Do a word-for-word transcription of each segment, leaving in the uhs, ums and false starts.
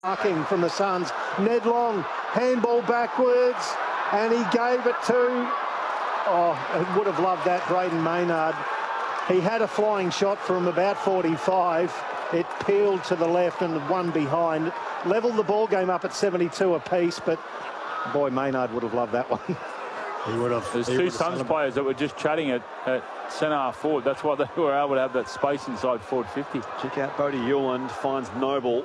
Marking from the Suns. Ned Long, handball backwards, and he gave it to, oh, I would have loved that, Brayden Maynard. He had a flying shot from about forty-five. It peeled to the left and one behind. Levelled the ball game up at seventy-two apiece, but boy, Maynard would have loved that one. He would have. There's two Suns players that were just chatting at, at centre half forward. That's why they were able to have that space inside forward fifty. Check out Bodie Ueland, finds Noble.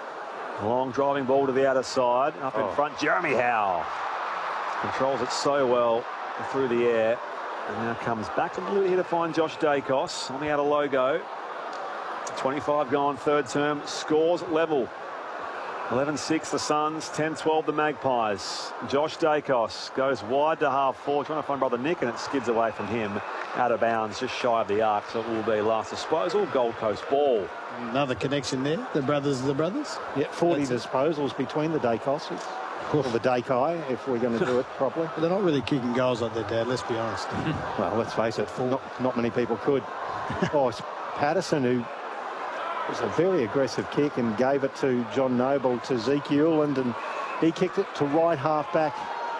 Long driving ball to the outer side. Up in oh. front, Jeremy Howe. Controls it so well through the air. And now comes back a little bit here to find Josh Dacos on the outer logo. twenty-five gone, third term. Scores level. eleven six the Suns, ten twelve the Magpies. Josh Dacos goes wide to half forward, trying to find brother Nick, and it skids away from him out of bounds, just shy of the arc. So it will be last disposal, Gold Coast ball. Another connection there. The brothers are the brothers. Yeah, forty That's disposals it. between the Dacoses. Or the Dakai, if we're going to do it properly. But they're not really kicking goals like their dad, let's be honest. Well, let's face it, not, not many people could. Oh, it's Patterson, who was a very aggressive kick and gave it to John Noble, to Zeke Ueland, and he kicked it to right half back.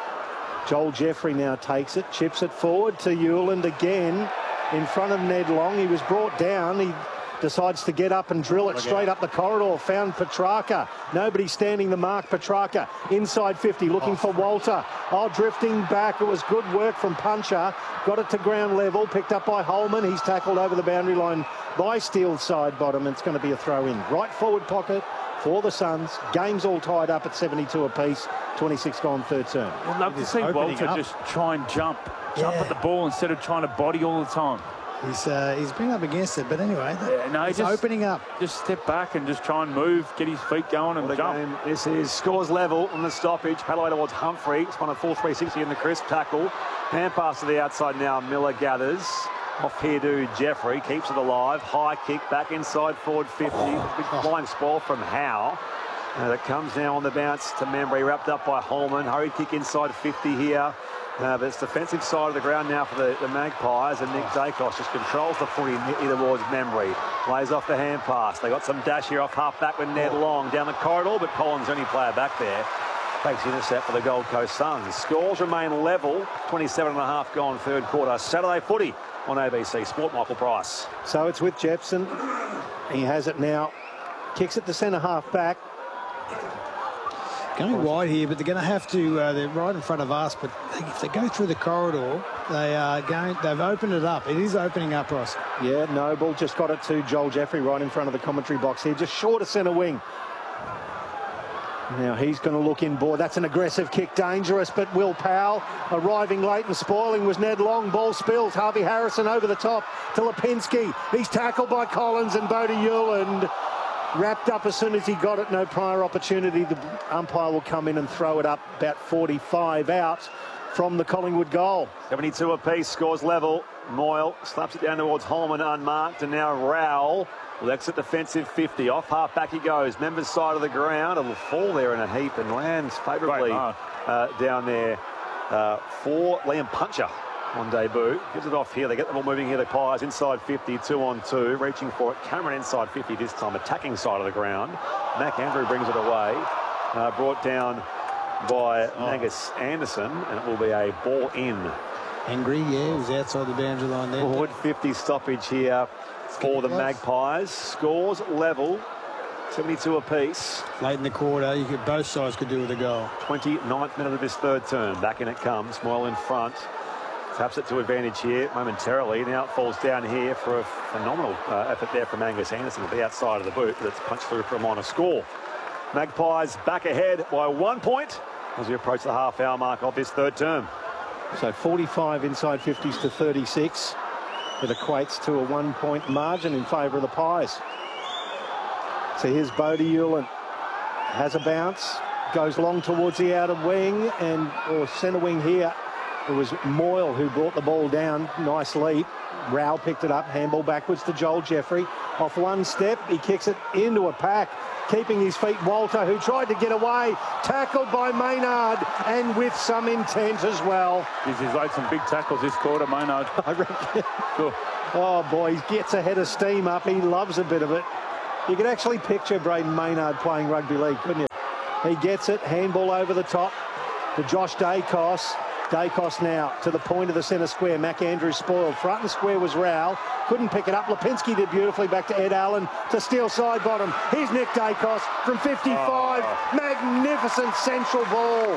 Joel Jeffrey now takes it, chips it forward to Ueland again in front of Ned Long. He was brought down. He decides to get up and drill it straight up the corridor. Found Petrarca. Nobody standing the mark. Petrarca inside fifty, looking for Walter. Oh, drifting back. It was good work from Puncher. Got it to ground level. Picked up by Holman. He's tackled over the boundary line by Steele's side bottom. It's going to be a throw in. Right forward pocket for the Suns. Game's all tied up at seventy-two apiece. twenty-six gone, third term. I'd love to see Walter up. just try and jump. Jump yeah. at the ball instead of trying to body all the time. He's uh, he's been up against it, but anyway, yeah, no, he's just, opening up. Just step back and just try and move, get his feet going and what jump. Game. This is scores level on the stoppage. Paddle towards Humphrey. It's one of four three sixty in the crisp tackle. Hand pass to the outside now. Miller gathers. Off here to Jeffrey. Keeps it alive. High kick back inside forward fifty. Oh. Big flying spoil from Howe. And it comes now on the bounce to Membry, wrapped up by Holman. Hurry kick inside fifty here. Uh, but it's defensive side of the ground now for the, the Magpies, and Nick Dacos just controls the footy either towards Membry. Plays off the hand pass. They got some dash here off half back with Ned Long down the corridor, but Collins only player back there. Takes the intercept for the Gold Coast Suns. Scores remain level. twenty-seven and a half gone third quarter. Saturday footy on A B C Sport. Michael Price. So it's with Jepson. He has it now. Kicks it to centre half back. Going wide here, but they're going to have to. Uh, they're right in front of us, but if they go through the corridor, they are going. They've opened it up. It is opening up, Ross. Yeah, Noble just got it to Joel Jeffrey right in front of the commentary box here, just short of centre wing. Now he's going to look in. Boy, that's an aggressive kick, dangerous. But Will Powell arriving late and spoiling was Ned Long. Ball spills. Harvey Harrison over the top to Lipinski. He's tackled by Collins and Bodie Ueland. Wrapped up as soon as he got it. No prior opportunity. The umpire will come in and throw it up about forty-five out from the Collingwood goal. seventy-two apiece, scores level. Moyle slaps it down towards Holman unmarked, and now Rowell will exit defensive fifty. Off half back he goes. Members side of the ground. It will fall there in a heap and lands favourably uh, down there uh, for Liam Puncher on debut. Gives it off here. They get the ball moving here. The Pies inside fifty, two on two. Reaching for it. Cameron inside fifty this time, attacking side of the ground. Mac Andrew brings it away. Uh, brought down by oh. Angus Anderson, and it will be a ball in. Angry, yeah, he was outside the boundary line there. Forward fifty stoppage here for the Magpies. Scores level. seventy-two apiece. Late in the quarter, you could, both sides could do with a goal. twenty-ninth minute of this third term. Back in it comes. Moyle in front. Taps it to advantage here momentarily. Now it falls down here for a phenomenal uh, effort there from Angus Anderson at the outside of the boot, but it's punched through for a minor score. Magpies back ahead by one point as we approach the half hour mark of this third term. So forty-five inside fifties to thirty-six. It equates to a one point margin in favour of the Pies. So here's Bodie Ueland. Has a bounce. Goes long towards the outer wing and or centre wing here. It was Moyle who brought the ball down. Nice leap. Rowell picked it up. Handball backwards to Joel Jeffrey. Off one step, he kicks it into a pack. Keeping his feet, Walter, who tried to get away. Tackled by Maynard, and with some intent as well. He's laid some big tackles this quarter, Maynard. I reckon. Cool. Oh, boy, he gets a head of steam up. He loves a bit of it. You could actually picture Braden Maynard playing rugby league, couldn't you? He gets it, handball over the top to Josh Dacos. Dacos now to the point of the centre square. Mac Andrews spoiled. Front and square was Rowell. Couldn't pick it up. Lipinski did beautifully back to Ed Allen to steal side bottom. Here's Nick Dacos from fifty-five. Oh. Magnificent central ball.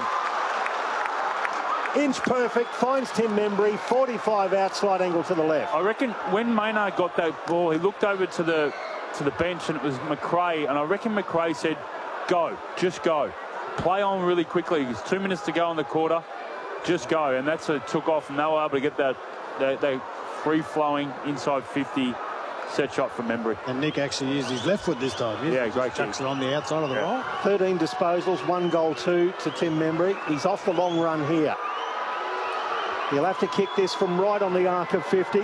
Inch perfect. Finds Tim Membry. forty-five out, slight angle to the left. I reckon when Maynard got that ball, he looked over to the to the bench and it was McRae. And I reckon McRae said, go, just go. Play on really quickly. There's two minutes to go in the quarter. Just go, and that's what took off, and they were able to get that, that, that free-flowing inside fifty set shot from Membry. And Nick actually used his left foot this time. Yeah, great. Chucks it on the outside of the yeah. roll. thirteen disposals, one goal, two to Tim Membry. He's off the long run here. He'll have to kick this from right on the arc of fifty.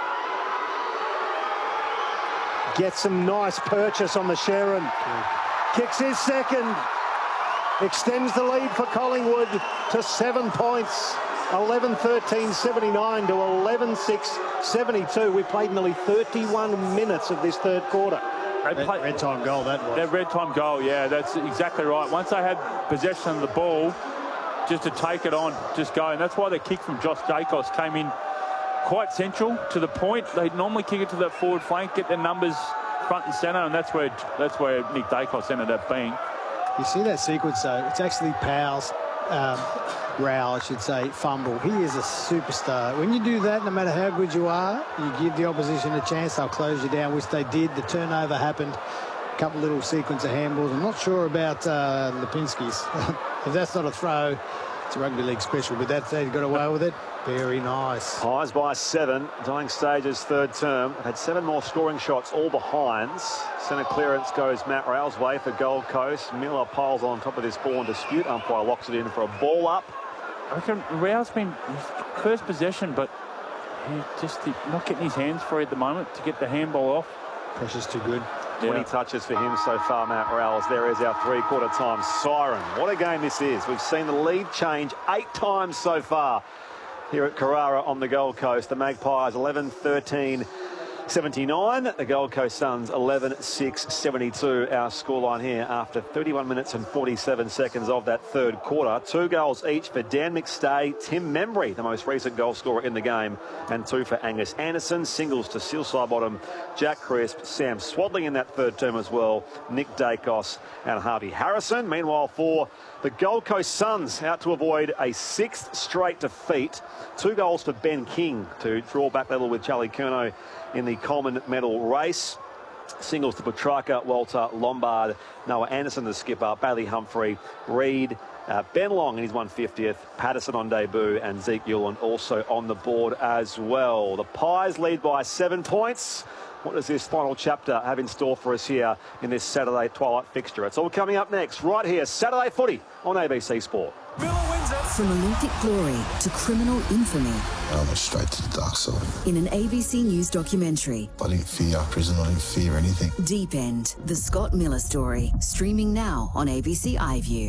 Gets some nice purchase on the Sharon. Yeah. Kicks his second. Extends the lead for Collingwood to seven points. eleven thirteen seventy-nine to eleven six seventy-two. We played nearly thirty-one minutes of this third quarter. Red, red time goal, that was. That red time goal, yeah, that's exactly right. Once they had possession of the ball, just to take it on, just go. And that's why the kick from Josh Dacos came in quite central to the point. They normally kick it to that forward flank, get their numbers front and centre, and that's where that's where Nick Dacos ended up being. You see that sequence, though? It's actually Powell's, um, Rowell, I should say, fumble. He is a superstar. When you do that, no matter how good you are, you give the opposition a chance, they'll close you down, which they did. The turnover happened. A couple little sequence of handballs. I'm not sure about uh, Lipinski's. If that's not a throw, it's a rugby league special, but that's, they got away with it. Very nice. Pies by seven. Dying Stages third term. Had seven more scoring shots, all behinds. Centre clearance goes Matt Rowell's way for Gold Coast. Miller piles on top of this ball in dispute. Umpire locks it in for a ball up. I reckon Rowell's been first possession, but he's just not getting his hands free at the moment to get the handball off. Pressure's too good. twenty yeah. touches for him so far, Matt Rowell. There is our three-quarter time siren. What a game this is. We've seen the lead change eight times so far here at Carrara on the Gold Coast. The Magpies eleven thirteen seventy-nine. The Gold Coast Suns eleven six seventy-two. Our scoreline here after thirty-one minutes and forty-seven seconds of that third quarter. Two goals each for Dan McStay, Tim Membry, the most recent goal scorer in the game, and two for Angus Anderson. Singles to Seal Sidebottom, Jack Crisp, Sam Swadling in that third term as well, Nick Dacos and Harvey Harrison. Meanwhile, for the Gold Coast Suns, out to avoid a sixth straight defeat. Two goals for Ben King to draw back level with Charlie Curnow in the Coleman medal race. Singles to Petrarca, Walter, Lombard, Noah Anderson, the skipper, Bailey Humphrey, Reid, uh, Ben Long in his one fiftieth, Patterson on debut, and Zeke Uland also on the board as well. The Pies lead by seven points. What does this final chapter have in store for us here in this Saturday twilight fixture? It's all coming up next, right here, Saturday Footy on A B C Sport. From Olympic glory to criminal infamy. I went straight to the dark side. In an A B C News documentary. I didn't fear prison, I didn't fear anything. Deep End, the Scott Miller story. Streaming now on A B C iView.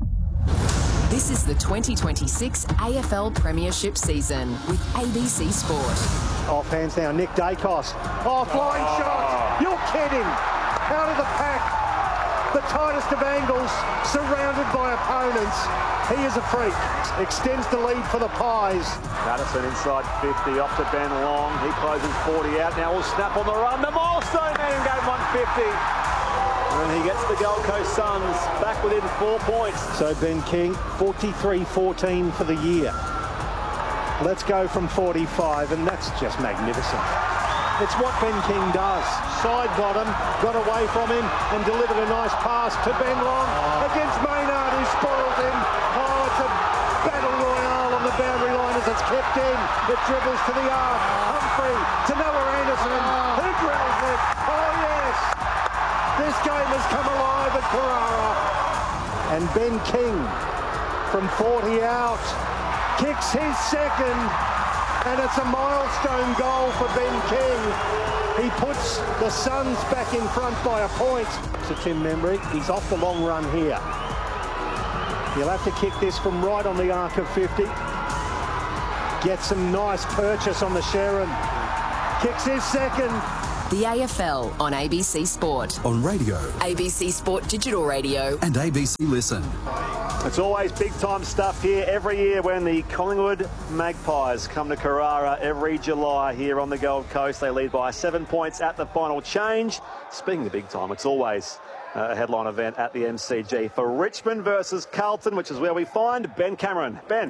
This is the twenty twenty-six A F L Premiership season with A B C Sport. Off hands now, Nick Dacos. Oh, flying oh. shot. You're kidding. Out of the pack. The tightest of angles, surrounded by opponents. He is a freak. Extends the lead for the Pies. Patterson inside fifty, off to Ben Long. He closes forty out. Now will snap on the run. The milestone man in game one fifty. And he gets the Gold Coast Suns back within four points. So Ben King, forty-three fourteen for the year. Let's go from forty-five, and that's just magnificent. It's what Ben King does. Side bottom, got away from him and delivered a nice pass to Ben Long oh. against Maynard, who spoils him. Oh, it's a battle royale on the boundary line as it's kept in. It dribbles to the arc. Humphrey to Noah Anderson, oh. who drills it. Oh, yes. This game has come alive at Carrara. And Ben King from forty out kicks his second. And it's a milestone goal for Ben King. He puts the Suns back in front by a point. To Tim Membry, he's off the long run here. He'll have to kick this from right on the arc of fifty. Gets some nice purchase on the Sharon. Kicks his second. The A F L on A B C Sport. On radio, A B C Sport Digital Radio. and A B C Listen. It's always big-time stuff here every year when the Collingwood Magpies come to Carrara every July here on the Gold Coast. They lead by seven points at the final change. Speaking of big time, it's always a headline event at the M C G for Richmond versus Carlton, which is where we find Ben Cameron. Ben.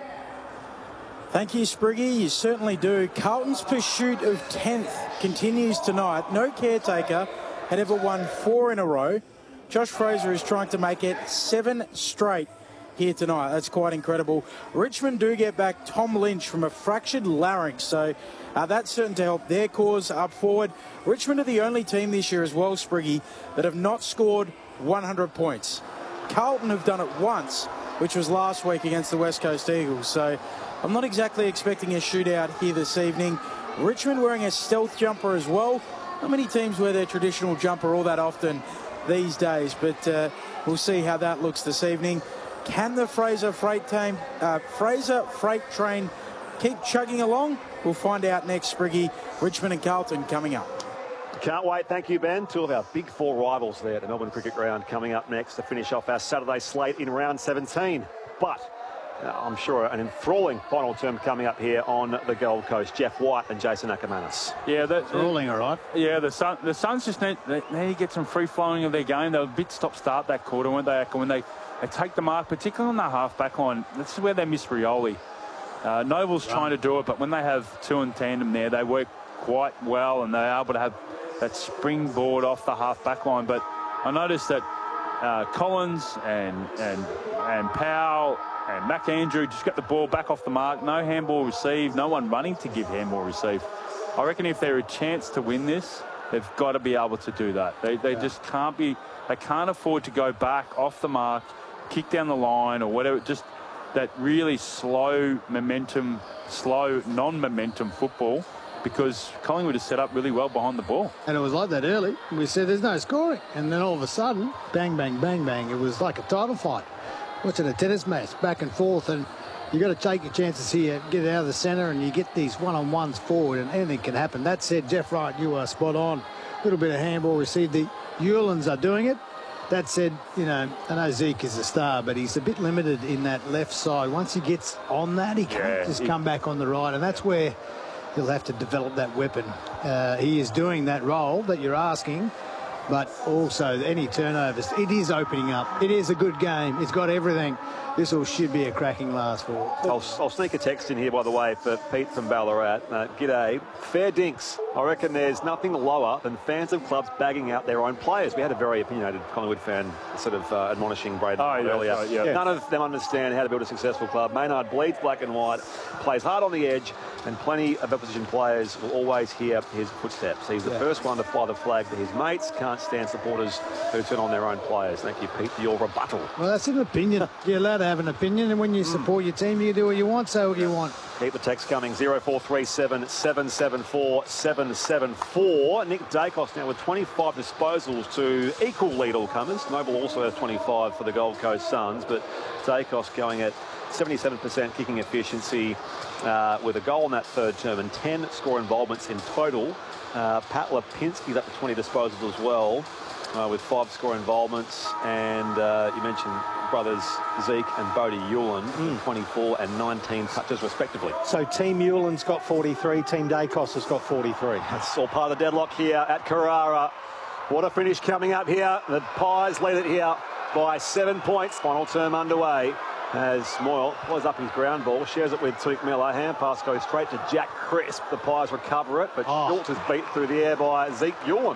Thank you, Spriggy. You certainly do. Carlton's pursuit of tenth continues tonight. No caretaker had ever won four in a row. Josh Fraser is trying to make it seven straight here tonight. That's quite incredible. Richmond do get back Tom Lynch from a fractured larynx, so uh, that's certain to help their cause up forward. Richmond are the only team this year as well, Spriggy, that have not scored one hundred points. Carlton have done it once, which was last week against the West Coast Eagles, so I'm not exactly expecting a shootout here this evening. Richmond wearing a stealth jumper as well. Not many teams wear their traditional jumper all that often these days, but uh, we'll see how that looks this evening. Can the Fraser Freight Train, uh, Fraser Freight Train keep chugging along? We'll find out next, Spriggy. Richmond and Carlton coming up. Can't wait. Thank you, Ben. Two of our big four rivals there at the Melbourne Cricket Ground coming up next to finish off our Saturday slate in round seventeen. But uh, I'm sure an enthralling final term coming up here on the Gold Coast. Jeff White and Jason Ackermanis. Yeah, that, Rolling, all right. Yeah, the Sun, the Suns just need, they need to get some free flowing of their game. They were a bit stop-start that quarter, weren't they? When they, they take the mark, particularly on the half-back line, this is where they miss Rioli. Uh, Noble's right. trying to do it, but when they have two in tandem there, they work quite well, and they're able to have that springboard off the half-back line. But I noticed that uh, Collins and and and Powell and McAndrew just got the ball back off the mark. No handball received. No one running to give handball receive. I reckon if they're a chance to win this, they've got to be able to do that. They, they yeah. just can't be. They can't afford to go back off the mark, kick down the line or whatever. Just that really slow momentum, slow non-momentum football, because Collingwood is set up really well behind the ball. And it was like that early. We said there's no scoring. And then all of a sudden, bang, bang, bang, bang. It was like a title fight. Watching a tennis match, back and forth. And you got to take your chances here, get it out of the centre, and you get these one-on-ones forward, and anything can happen. That said, Jeff Wright, you are spot on. A little bit of handball received. The Ewlands are doing it. That said, you know, I know Zeke is a star, but he's a bit limited in that left side. Once he gets on that, he can't yeah, just he, come back on the right. And that's where he'll have to develop that weapon. Uh, he is doing that role that you're asking, but also any turnovers. It is opening up. It is a good game. It's got everything. This all should be a cracking last four. I'll, I'll sneak a text in here, by the way, for Pete from Ballarat. Uh, g'day. Fair dinks. I reckon there's nothing lower than fans of clubs bagging out their own players. We had a very opinionated Collingwood fan sort of uh, admonishing Braden oh, yeah, earlier. Right, yeah. None of them understand how to build a successful club. Maynard bleeds black and white, plays hard on the edge, and plenty of opposition players will always hear his footsteps. He's the yeah. first one to fly the flag to his mates. Can't stand supporters who turn on their own players. Thank you, Pete, for your rebuttal. Well, that's an opinion. You're allowed to have an opinion, and when you support your team, you do what you want, say what you want. Keep the text coming. zero four three seven, seven seven four, seven seven four. Nick Dacos now with twenty-five disposals to equal lead all comers. Noble also has twenty-five for the Gold Coast Suns, but Dacos going at seventy-seven percent kicking efficiency uh, with a goal in that third term and ten score involvements in total. Uh, Pat Lipinski's up to twenty disposals as well, uh, with five score involvements. And uh, you mentioned brothers Zeke and Bodie Ewland, mm. twenty-four and nineteen touches respectively. So Team Ewland's got forty-three, Team Dacos has got forty-three. That's all part of the deadlock here at Carrara. What a finish coming up here. The Pies lead it here by seven points. Final term underway as Moyle follows up his ground ball, shares it with Tuke Miller. Hand pass goes straight to Jack Crisp. The Pies recover it, but oh. Schultz is beat through the air by Zeke Ewland.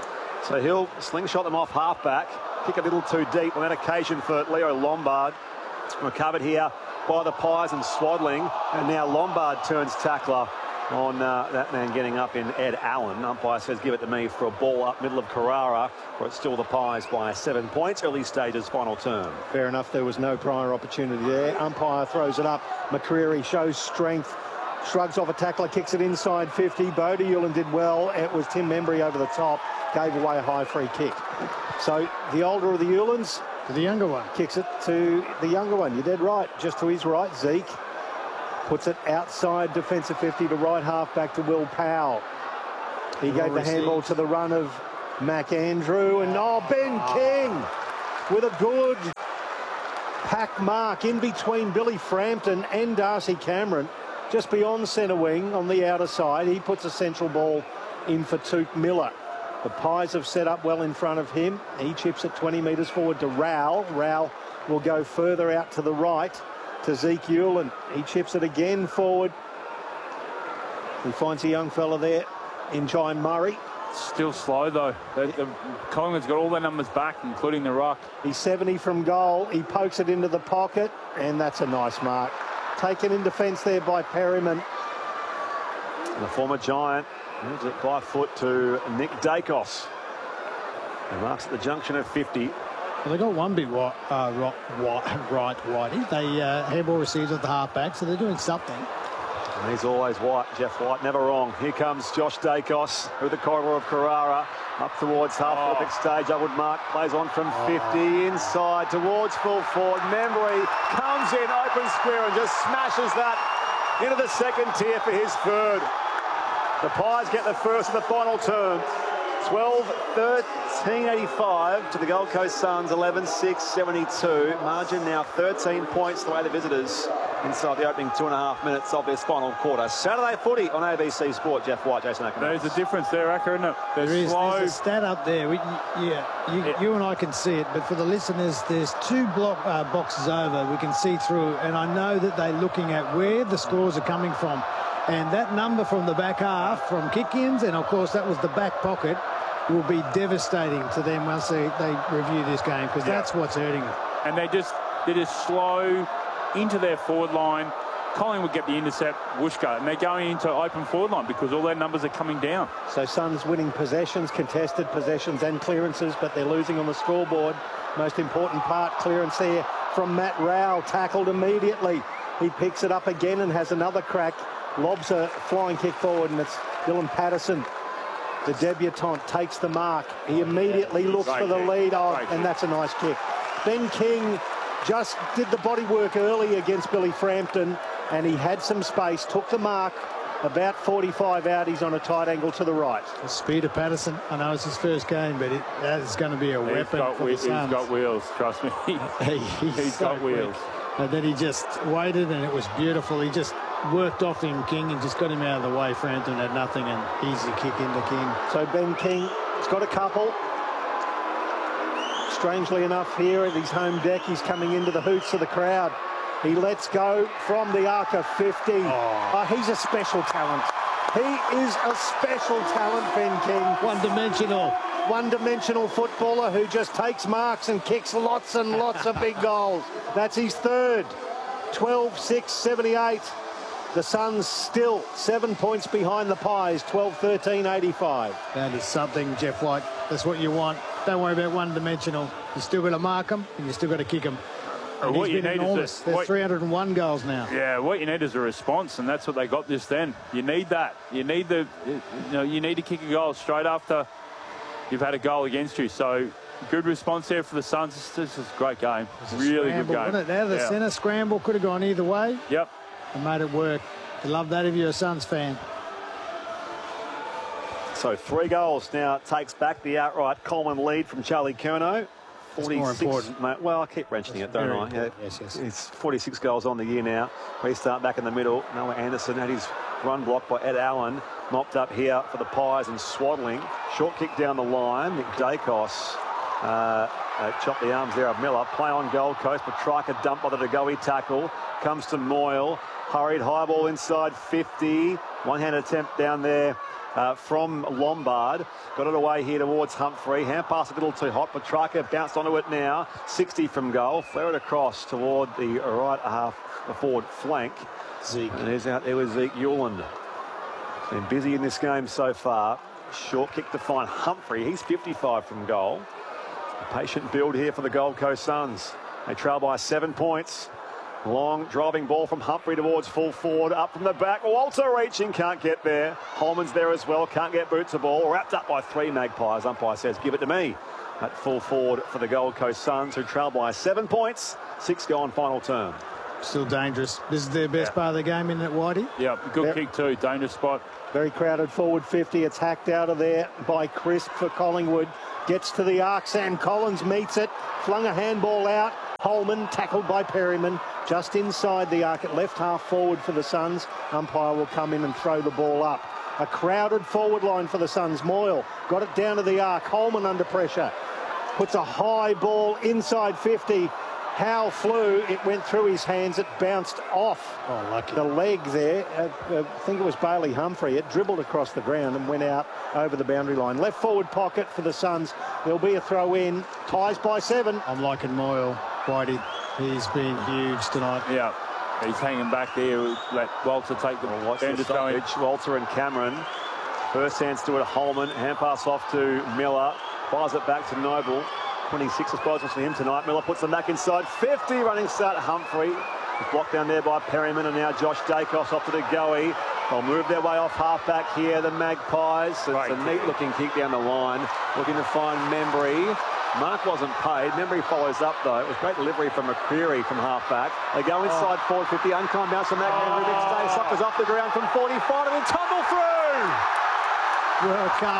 So he'll slingshot them off half-back, kick a little too deep on that occasion for Leo Lombard. Recovered here by the Pies and Swaddling, and now Lombard turns tackler on uh, that man getting up in Ed Allen. Umpire says give it to me for a ball up middle of Carrara, where it's still the Pies by seven points. Early stages, final term. Fair enough, there was no prior opportunity there. Umpire throws it up. McCreary shows strength, shrugs off a tackler, kicks it inside fifty. Bodie Ewland did well. It was Tim Membry over the top, gave away a high free kick. So the older of the Ewlands, to the younger one, kicks it to the younger one. You're dead right, just to his right. Zeke puts it outside defensive fifty to right half back to Will Powell. He gave the handball to the run of McAndrew, and oh, Ben King with a good pack mark in between Billy Frampton and Darcy Cameron, just beyond centre wing on the outer side. He puts a central ball in for Touk Miller. The Pies have set up well in front of him. He chips it twenty metres forward to Rowell. Rowell will go further out to the right to Zeke Ewell, he chips it again forward. He finds a young fella there in John Murray. Still slow though. The, the, Collingwood's got all their numbers back, including the ruck. He's seventy from goal. He pokes it into the pocket, and that's a nice mark. Taken in defence there by Perryman. And the former Giant moves it by foot to Nick Dacos. He marks at the junction of fifty. Well, they got one bit right, uh, right, right, Whitey. They uh, handball receives at the halfback, so they're doing something. And he's always White, Jeff White, never wrong. Here comes Josh Dacos through the corridor of Carrara, up towards half oh. the big stage. Upward mark, plays on from fifty, oh. inside towards full forward. Membry comes in open square and just smashes that into the second tier for his third. The Pies get the first of the final term. twelve thirteen eighty-five to the Gold Coast Suns, eleven six seventy-two. Margin now thirteen points the way the visitors inside the opening two and a half minutes of this final quarter. Saturday footy on A B C Sport. Jeff White, Jason Ackman. There's a difference there, Acker, isn't it? There's there is. Slow. There's a stat up there. We, yeah, you, it, you and I can see it, but for the listeners, there's two block uh, boxes over. We can see through, and I know that they're looking at where the scores are coming from. And that number from the back half, from kick-ins, and of course that was the back pocket, will be devastating to them once they, they review this game, because yeah. that's what's hurting them. And they just they just slow into their forward line. Collingwood get the intercept, Wooshka, and they're going into open forward line because all their numbers are coming down. So Suns winning possessions, contested possessions and clearances, but they're losing on the scoreboard. Most important part, clearance there from Matt Rowell, tackled immediately. He picks it up again and has another crack. Lobs a flying kick forward, and it's Dylan Patterson. The debutant takes the mark. He immediately yeah, looks for the kick. lead on, and that's a nice kick. Ben King just did the body work early against Billy Frampton, and he had some space, took the mark, about forty-five out. He's on a tight angle to the right. The speed of Patterson, I know it's his first game, but it, that is going to be a he's weapon got, for he's the Suns. got wheels, trust me. he, he's he's so got wheels. Quick. And then he just waited, and it was beautiful. He just worked off him, King, and just got him out of the way. Frampton had nothing, and easy kick into King. So Ben King has got a couple. Strangely enough, here at his home deck, he's coming into the hoots of the crowd. He lets go from the arc of fifty. Oh. Oh, he's a special talent. He is a special talent, Ben King. One-dimensional. One-dimensional footballer who just takes marks and kicks lots and lots of big goals. That's his third. twelve six seventy-eight. The Suns still seven points behind the Pies, twelve thirteen eighty-five. That is something, Jeff White. That's what you want. Don't worry about one-dimensional. You still got to mark them, and you still got to kick them. And what he's you been need enormous. is a, There's what, three hundred and one goals now. Yeah, what you need is a response, and that's what they got just then. You need that. You need the, you know, you need to kick a goal straight after you've had a goal against you. So good response there for the Suns. This, this is a great game. Really good game. Wasn't it? There, the yeah. centre scramble could have gone either way. Yep. And made it work. I love that if you're a Suns fan. So three goals now takes back the outright Coleman lead from Charlie Curnow. forty-six, more important. Mate, well, I keep mentioning it, don't I? Yeah. Yes, yes. It's forty-six goals on the year now. We start back in the middle. Noah Anderson had his run blocked by Ed Allen. Mopped up here for the Pies and swaddling. Short kick down the line. Nick Dacos uh, uh, chopped the arms there of Miller. Play on Gold Coast. Petrarca dumped by the Degoe tackle. Comes to Moyle. Hurried high ball inside fifty. One-hand attempt down there uh, from Lombard. Got it away here towards Humphrey. Hand pass a little too hot. Petrarca bounced onto it now. sixty from goal. Flare it across toward the right half, the forward flank. Zeke. And there's out there with Zeke Ewell. Been busy in this game so far. Short kick to find Humphrey. He's fifty-five from goal. A patient build here for the Gold Coast Suns. They trail by seven points. Long driving ball from Humphrey towards full forward. Up from the back. Walter reaching. Can't get there. Holman's there as well. Can't get boots of ball. Wrapped up by three Magpies. Umpire says, give it to me. At full forward for the Gold Coast Suns, who trail by seven points. Six gone final term. Still dangerous. This is their best Yeah. part of the game, isn't it, Whitey? Yeah, good Yep. kick too. Dangerous spot. Very crowded forward fifty. It's hacked out of there by Crisp for Collingwood. Gets to the arc. Sam Collins meets it. Flung a handball out. Holman tackled by Perryman just inside the arc at left half forward for the Suns. Umpire will come in and throw the ball up. A crowded forward line for the Suns. Moyle got it down to the arc. Holman under pressure. Puts a high ball inside fifty. Howe flew. It went through his hands. It bounced off Oh, lucky. the leg there. Uh, uh, I think it was Bailey Humphrey. It dribbled across the ground and went out over the boundary line. Left forward pocket for the Suns. There'll be a throw in. Ties by seven. I'm liking Moyle, Whitey. He's been huge tonight. Yeah, he's hanging back there. Let Walter take the Watch the end to throw in. stoppage. Walter and Cameron. First hand Stewart Holman. Hand pass off to Miller. Fires it back to Noble. twenty-six disposals for him tonight. Miller puts them back inside fifty. Running start Humphrey. Blocked down there by Perryman, and now Josh Dacos off to the goey. They'll move their way off half-back here, the Magpies. It's Right. a neat-looking kick down the line. Looking to find Membry. Mark wasn't paid. Membry follows up, though. It was great delivery from McCreary from half-back. They go inside Oh. forward fifty. Unkind bounce from McHenry. Next day, suckers off the ground from forty-five and then tumble through. World Cup.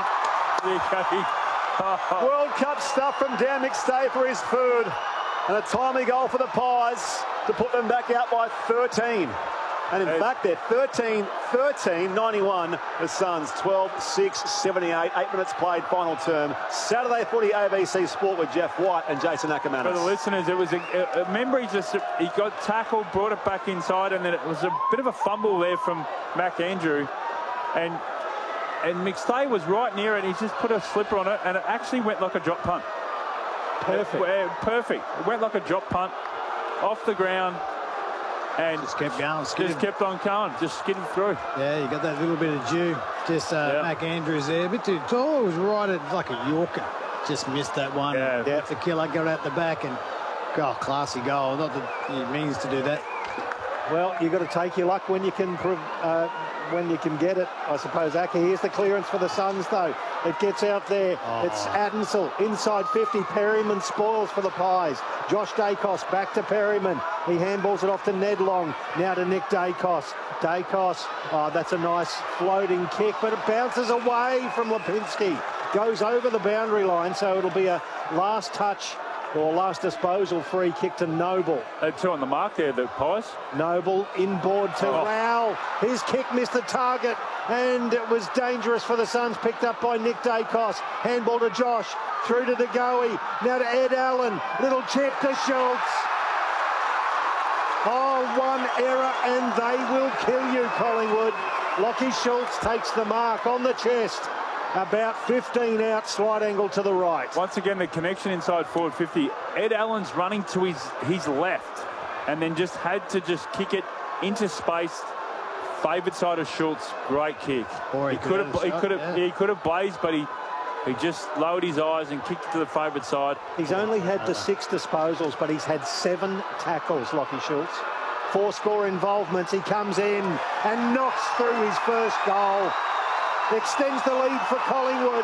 World Cup stuff from Dan McStay for his food. And a timely goal for the Pies to put them back out by thirteen. And in Hey. fact, they're thirteen thirteen ninety-one. The Suns twelve six seventy-eight. Eight minutes played, final term. Saturday footy, A B C Sport with Jeff White and Jason Ackermanis. For the listeners, it was a, a, a memory. Just he got tackled, brought it back inside, and then it was a bit of a fumble there from Mac Andrew, and and McStay was right near it. He just put a slipper on it, and it actually went like a drop punt. Perfect. It, uh, perfect. It went like a drop punt off the ground, and Just kept going. skidding. just kept on going, just skidding through. Yeah, you got that little bit of dew. Just uh, Yeah. Mac Andrews there. A bit too tall. It was right at like a Yorker. Just missed that one. Yeah. Yeah. The killer got out the back and oh, classy goal. Not that he means to do that. Well, you've got to take your luck when you can prov- uh, when you can get it, I suppose. Acker, here's the clearance for the Suns, though. It gets out there. Oh. It's Adensel inside fifty. Perryman spoils for the Pies. Josh Dacos back to Perryman. He handballs it off to Ned Long. Now to Nick Dacos. Dacos, oh, that's a nice floating kick, but it bounces away from Lipinski. Goes over the boundary line, so it'll be a last touch or last disposal free kick to Noble. Uh, two on the mark there, the Pies. Noble inboard to Oh. Rowell. His kick missed the target and it was dangerous for the Suns. Picked up by Nick Dacos. Handball to Josh. Through to De Goey. Now to Ed Allen. Little chip to Schultz. Oh, one error and they will kill you, Collingwood. Lockie Schultz takes the mark on the chest. About fifteen out, slight angle to the right. Once again, the connection inside forward fifty. Ed Allen's running to his his left, and then just had to just kick it into space. Favoured side of Schultz, great kick. Or he he could could have have he shot, could have yeah. he could have blazed, but he he just lowered his eyes and kicked it to the favoured side. He's only had the six disposals, but he's had seven tackles, Lockie Schultz. Four score involvements. He comes in and knocks through his first goal. Extends the lead for Collingwood.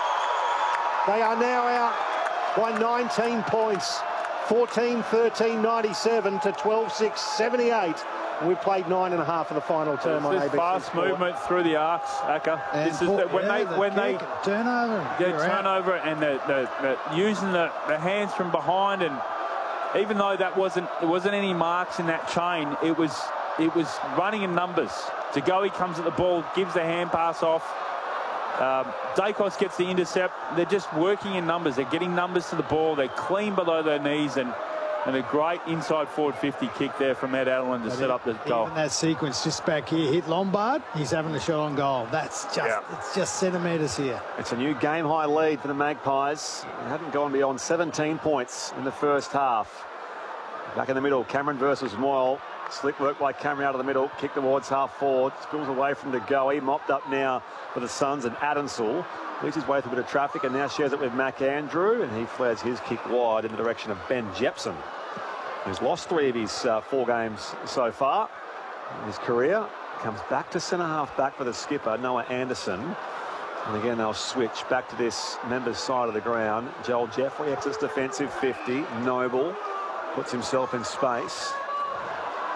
They are now out by nineteen points. fourteen thirteen ninety-seven to twelve six seventy-eight. We played nine and a half of the final term on This A B C fast Sport. movement through the arcs, Acker. And This is Paul- the, when yeah, they the when they kick, turnover. the You're out. turnover and the, the, the using the, the hands from behind, and even though that wasn't there wasn't any marks in that chain, it was it was running in numbers. De Goey comes at the ball, gives the hand pass off. Um, Dacos gets the intercept. They're just working in numbers. They're getting numbers to the ball. They're clean below their knees, and and a great inside forward fifty kick there from Ed Allen to But set up the goal. Even that sequence just back here, hit Lombard, he's having a shot on goal. That's just, Yeah. it's just centimetres here. It's a new game-high lead for the Magpies. They hadn't gone beyond seventeen points in the first half. Back in the middle, Cameron versus Moyle. Slick work by Cameron out of the middle. Kick towards half forward. Spills away from De Goey. Mopped up now for the Suns and Adensel. Leads his way through a bit of traffic and now shares it with Mac Andrew. And he flares his kick wide in the direction of Ben Jepson, who's lost three of his uh, four games so far in his career. Comes back to centre half back for the skipper, Noah Anderson. And again, they'll switch back to this members' side of the ground. Joel Jeffrey exits defensive fifty. Noble puts himself in space.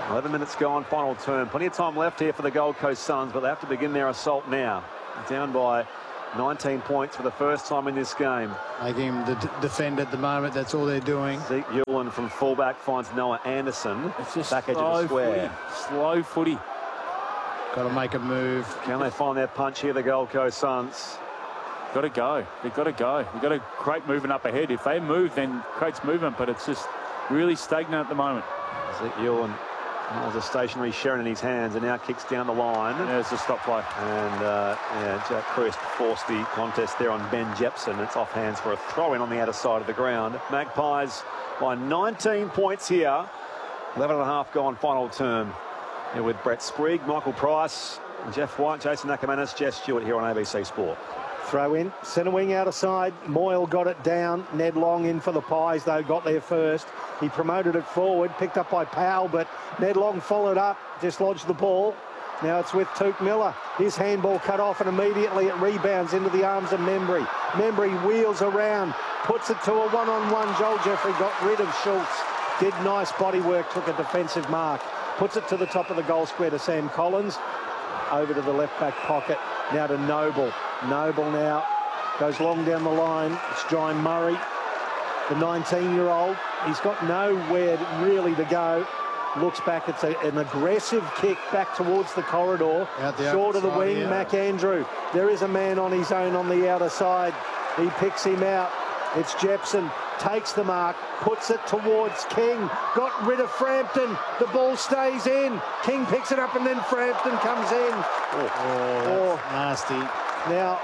eleven minutes gone, final term. Plenty of time left here for the Gold Coast Suns, but they have to begin their assault now. Down by nineteen points for the first time in this game. Making him the d defend at the moment. That's all they're doing. Zeke Ulan from fullback finds Noah Anderson. It's just back edge of the square. Footy. Slow footy. Got to make a move. Can they find their punch here, the Gold Coast Suns? Got to go. They've got to go. They've got to create movement up ahead. If they move, then creates movement, but it's just really stagnant at the moment. Zeke Ulan has a stationary Sherrin in his hands and now kicks down the line. There's the stop play. And uh, yeah, Jack Crisp forced the contest there on Ben Jepson. It's off hands for a throw-in on the outer side of the ground. Magpies by nineteen points here. eleven and a half gone final term. Here with Brett Sprigg, Michael Price, Jeff White, Jason Ackermanis, Jess Stewart here on A B C Sport. Throw in, centre wing out of side. Moyle got it down. Ned Long in for the Pies, though, got there first. He promoted it forward, picked up by Powell, but Ned Long followed up, dislodged the ball. Now it's with Touk Miller. His handball cut off, and immediately it rebounds into the arms of Membry. Membry wheels around, puts it to a one-on-one. Joel Jeffrey got rid of Schultz. Did nice body work, took a defensive mark. Puts it to the top of the goal square to Sam Collins. Over to the left-back pocket. Now to Noble. Noble now goes long down the line. It's John Murray, the nineteen-year-old. He's got nowhere really to go. Looks back. It's a, an aggressive kick back towards the corridor. The Short of the side, wing, yeah. Mac Andrew. There is a man on his own on the outer side. He picks him out. It's Jepson. Takes the mark, puts it towards King, got rid of Frampton, the ball stays in, King picks it up and then Frampton comes in. Oh, oh, nasty. Now,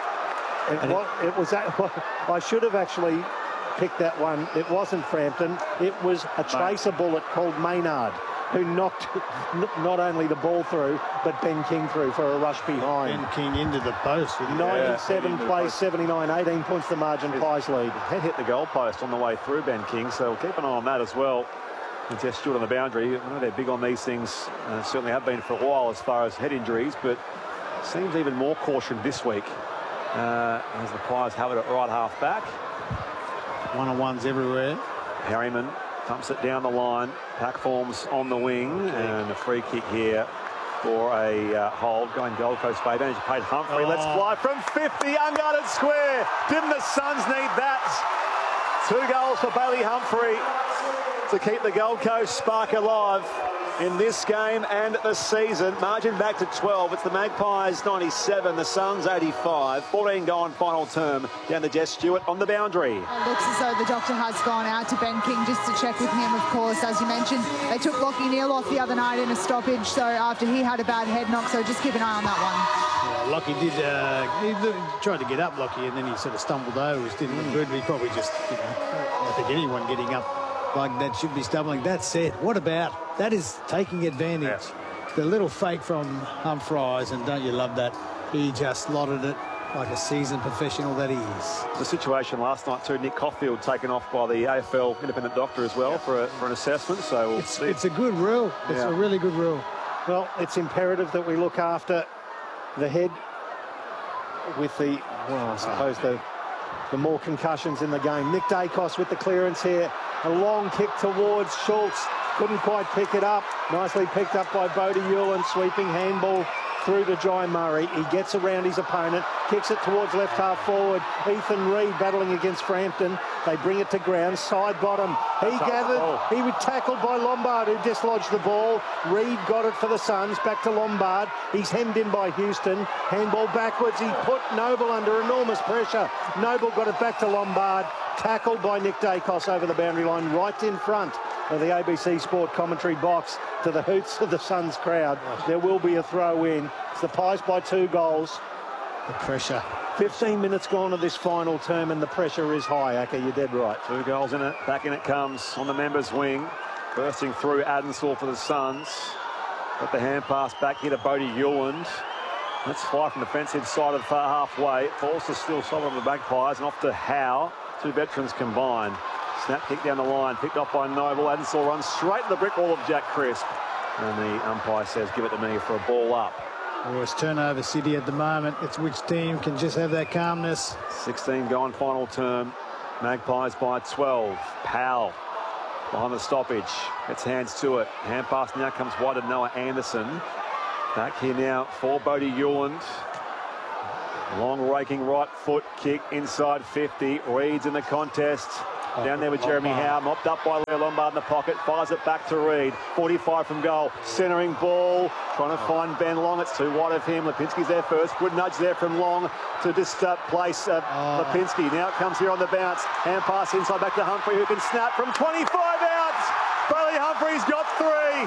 it was, it was I should have actually picked that one. It wasn't Frampton, it was a tracer bullet called Maynard, who knocked not only the ball through, but Ben King through for a rush behind. Ben King into the post. ninety-seven yeah, plays, seventy-nine, eighteen points the margin, Pies lead. Head hit the goalpost on the way through Ben King, so we'll keep an eye on that as well. And Jess Stewart on the boundary. I know they're big on these things, uh, certainly have been for a while as far as head injuries, but seems even more caution this week uh, as the Pies have it at right half back. One-on-ones everywhere. Harriman pumps it down the line. Pack forms on the wing, and a free kick here for a uh, hold. Going Gold Coast Bay advantage. Paid Humphrey. Oh. Let's fly from fifty, unguarded square. Didn't the Suns need that? Two goals for Bailey Humphrey to keep the Gold Coast spark alive in this game and the season. Margin back to twelve. It's the Magpies ninety-seven, the Suns eighty-five. fourteen gone final term. Down to Jess Stewart on the boundary. It looks as though the doctor has gone out to Ben King just to check with him, of course. As you mentioned, they took Lachie Neale off the other night in a stoppage, so after he had a bad head knock, so just keep an eye on that one. Yeah, Lachie did, uh, he tried to get up, Lachie, and then he sort of stumbled over, which didn't look good. He probably just, you know, I think anyone getting up like that should be stumbling. That said, what about, that is taking advantage. Yeah. The little fake from Humphries, and don't you love that? He just slotted it like a seasoned professional that he is. The situation last night too, Nick Caulfield taken off by the A F L independent doctor as well for, a, for an assessment, so we'll It's, see. it's a good rule. It's Yeah. a really good rule. Well, it's imperative that we look after the head with the, well, I suppose the, the more concussions in the game. Nick Dacos with the clearance here. A long kick towards Schultz. Couldn't quite pick it up. Nicely picked up by Bodie Ulan. Sweeping handball through to Jai Murray. He gets around his opponent. Kicks it towards left half forward. Ethan Reid battling against Frampton. They bring it to ground. Side bottom. He gathered. He was tackled by Lombard, who dislodged the ball. Reid got it for the Suns. Back to Lombard. He's hemmed in by Houston. Handball backwards. He put Noble under enormous pressure. Noble got it back to Lombard. Tackled by Nick Dacos over the boundary line, right in front of the A B C Sport commentary box, to the hoots of the Suns crowd. There will be a throw in. It's the Pies by two goals. The pressure. fifteen minutes gone of this final term, and the pressure is high, Aka. You're dead right. Two goals in it. Back in it comes on the members' wing. Bursting through Adensall for the Suns. Got the hand pass back here to Bodie Uland. Let's fly from the fence inside of the far halfway. It falls to still solid on the Magpies and off to Howe. Two veterans combined. Snap kick down the line, picked off by Noble. Adensall runs straight to the brick wall of Jack Crisp. And the umpire says, give it to me for a ball up. Oh, it's turnover city at the moment. It's which team can just have that calmness. sixteen gone final term. Magpies by twelve. Powell behind the stoppage. Gets hands to it. Hand pass now comes wide to Noah Anderson. Back here now for Bodie Hewland. Long raking right foot kick inside fifty. Reed's in the contest. Down there with Jeremy Howe, mopped up by Leo Lombard in the pocket, fires it back to Reed. forty-five from goal, centering ball, trying to find Ben Long. It's too wide of him. Lipinski's there first. Good nudge there from Long to just uh, place uh, oh. Lipinski. Now it comes here on the bounce. Hand pass inside back to Humphrey, who can snap from twenty-five out. Bailey Humphrey's got three.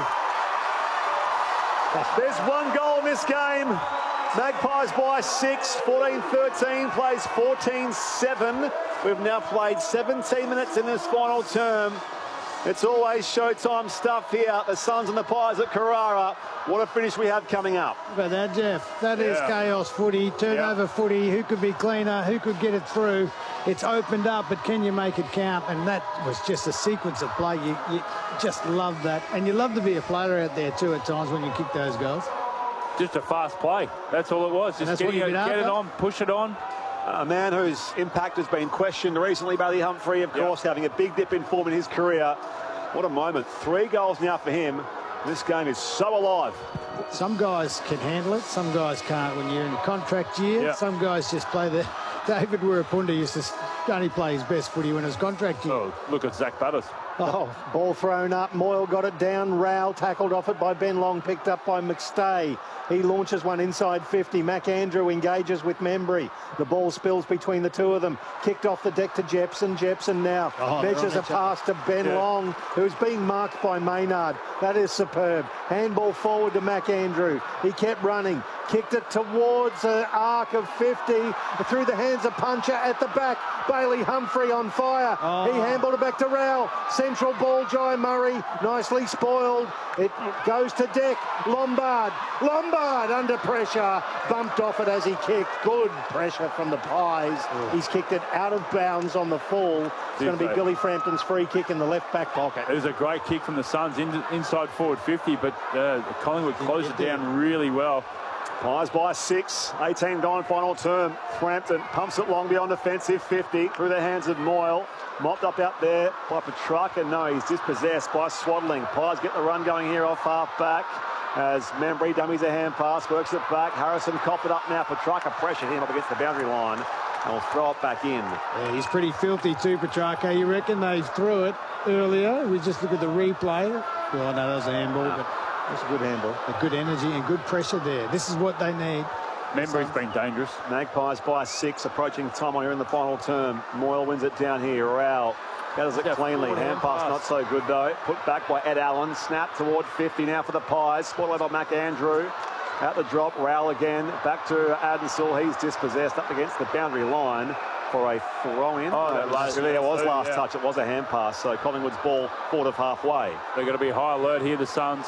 There's one goal in this game. Magpies by six, fourteen thirteen, plays fourteen seven. We've now played seventeen minutes in this final term. It's always showtime stuff here. The Suns and the Pies at Carrara. What a finish we have coming up. Look at that, Jeff. That is yeah. chaos footy, turnover yeah. footy. Who could be cleaner? Who could get it through? It's opened up, but can you make it count? And that was just a sequence of play. You, you just love that. And you love to be a player out there too at times when you kick those goals. Just a fast play. That's all it was. Just get, it, get it on, push it on. A man whose impact has been questioned recently, Bailey Humphrey, of course, yep. having a big dip in form in his career. What a moment. Three goals now for him. This game is so alive. Some guys can handle it. Some guys can't when you're in a contract year. Yep. Some guys just play the... David Wirapunda used to only play his best footy when it was contract year. Oh, look at Zach Butters. Oh, ball thrown up. Moyle got it down. Rowell tackled off it by Ben Long, picked up by McStay. He launches one inside fifty. McAndrew engages with Membry. The ball spills between the two of them. Kicked off the deck to Jepson. Jepson now oh, measures a pass to Ben yeah. Long, who's being marked by Maynard. That is superb. Handball forward to McAndrew. He kept running. Kicked it towards an arc of fifty. Through the hands of Puncher at the back. Bailey Humphrey on fire. Oh. He handballed it back to Rowell. Central ball, Jai Murray. Nicely spoiled. It goes to Deck. Lombard. Lombard under pressure. Bumped off it as he kicked. Good pressure from the Pies. Oh. He's kicked it out of bounds on the full. It's going to be Billy Frampton's free kick in the left back pocket. It was a great kick from the Suns in, inside forward fifty, but uh, Collingwood closed it down really well. Pies by six, eighteen gone final term. Frampton pumps it long beyond defensive fifty through the hands of Moyle. Mopped up out there by Petrarca. No, he's dispossessed by Swaddling. Pies get the run going here off half back as Membry dummies a hand pass, works it back. Harrison copped it up now. Petrarca pressured him up against the boundary line and will throw it back in. Yeah, he's pretty filthy too, Petrarca. You reckon they threw it earlier? We just look at the replay. Well, no, that was a handball, no. but... That's a good handball. A good energy and good pressure there. This is what they need. Membry's been dangerous. Magpies by six, approaching time on here in the final term. Moyle wins it down here. Rowell gathers it yeah, cleanly. Hand pass not so good though. Put back by Ed Allen. Snap toward fifty now for the Pies. Spot over McAndrew. Out the drop. Rowell again. Back to Adensall. He's dispossessed up against the boundary line for a throw-in. Oh, that last there it was last yeah. touch. It was a hand pass. So Collingwood's ball forward of halfway. They're going to be high alert here, the Suns.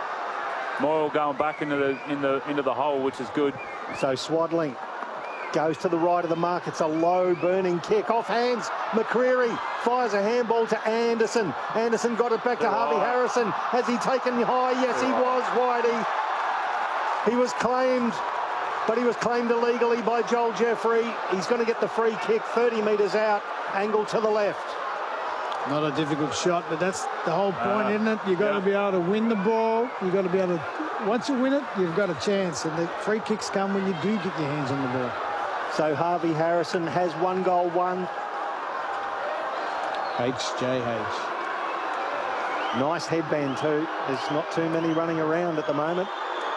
Moyle going back into the in the into the hole, which is good. So Swaddling goes to the right of the mark. It's a low burning kick off hands. McCreary fires a handball to Anderson. Anderson got it back to Harvey Harrison. Has he taken high? Yes, he was, Whitey. He was claimed, but he was claimed illegally by Joel Jeffrey. He's going to get the free kick, thirty metres out, angle to the left. Not a difficult shot, but that's the whole point, uh, isn't it? You've got yeah. to be able to win the ball. You've got to be able to... Once you win it, you've got a chance. And the free kicks come when you do get your hands on the ball. So Harvey Harrison has one goal, one. H J H. Nice headband too. There's not too many running around at the moment.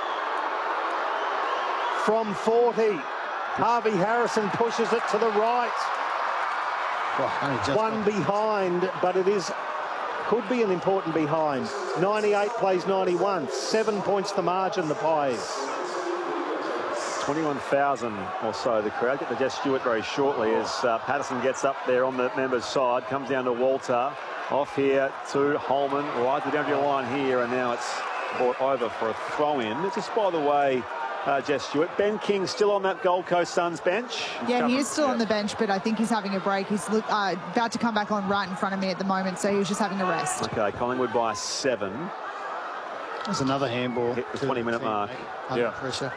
From forty, Harvey Harrison pushes it to the right. Oh, one behind, but it is could be an important behind. ninety-eight plays ninety-one. Seven points the margin, the Pies. twenty-one thousand or so the crowd. Get to Jess Stewart very shortly as uh, Patterson gets up there on the members' side. Comes down to Walter. Off here to Holman. Right to the boundary line here, and now it's brought over for a throw-in. Just by the way, Uh, Jess Stewart. Ben King still on that Gold Coast Suns bench. Yeah, he is still on the bench, but I think he's having a break. He's look, uh, about to come back on right in front of me at the moment, so he was just having a rest. Okay, Collingwood by seven. There's another handball. Hit the twenty-minute mark. Under yeah. pressure.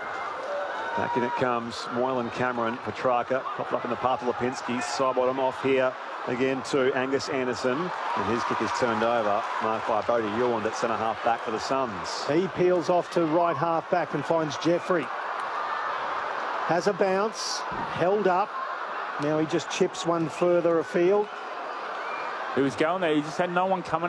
Back in it comes Moylan Cameron. Petrarca popped up in the path of Lipinski. Sidebottom off here again to Angus Anderson, and his kick is turned over, marked by Bodie Ewan at centre half back for the Suns. He peels off to right half back and finds Jeffrey. Has a bounce, held up. Now he just chips one further afield. He was going there. He just had no one coming